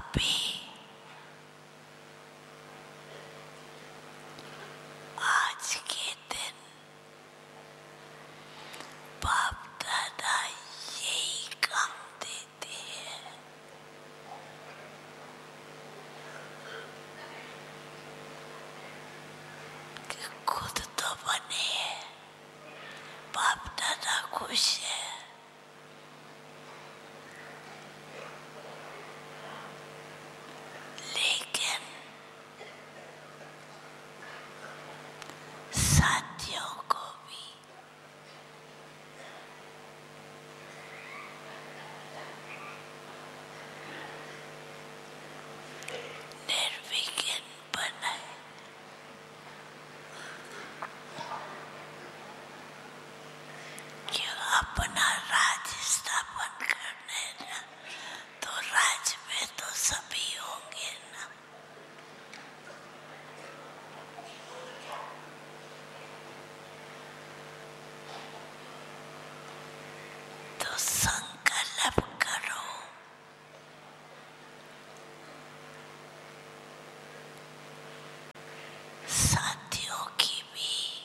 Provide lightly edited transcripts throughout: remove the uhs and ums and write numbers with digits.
भी आज के दिन बाप दादा यही काम देते हैं कि खुद तो बने, बाप दादा खुश है, लेकिन साथियों को भी निर्विघ्न बनाए, कि अपना राज स्थापन करने ना, तो राज में तो सभी होंगे ना। तो संकल्प करो, साथियों की भी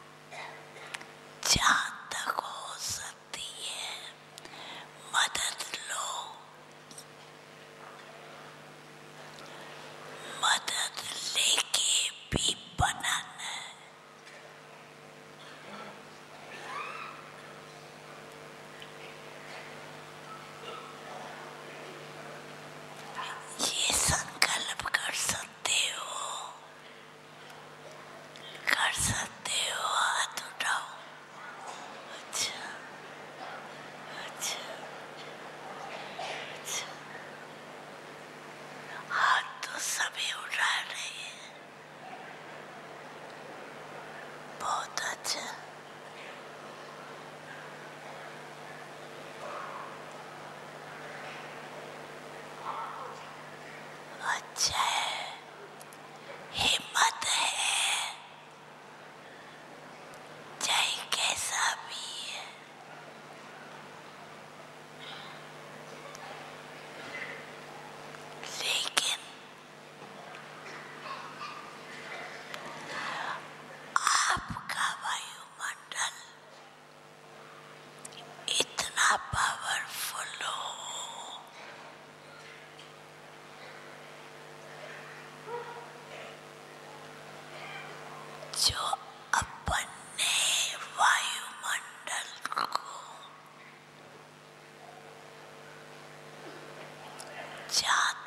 जहाँ तक हो सकती है मदद लो, मदद लेके भी बनाना। ये संकल्प कर सकते हो, कर सकते हो, हाथ उठाओ। अच्छा अच्छा अच्छा, हाथ तो सभी उठा रहे हैं, बहुत अच्छा। अच्छा है, हिम्मत है, चाहे कैसा भी है, लेकिन आपका वायुमंडल इतना पावरफुल हो जो अपने वायुमंडल को जहाँ